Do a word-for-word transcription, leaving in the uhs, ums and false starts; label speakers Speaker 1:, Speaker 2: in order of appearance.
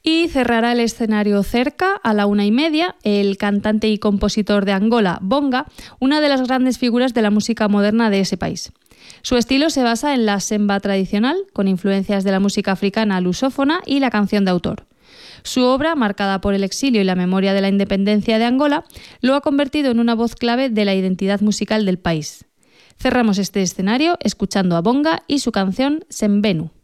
Speaker 1: Y cerrará el escenario cerca, a la una y media, el cantante y compositor de Angola, Bonga, una de las grandes figuras de la música moderna de ese país. Su estilo se basa en la semba tradicional, con influencias de la música africana lusófona y la canción de autor. Su obra, marcada por el exilio y la memoria de la independencia de Angola, lo ha convertido en una voz clave de la identidad musical del país. Cerramos este escenario escuchando a Bonga y su canción Sembenu.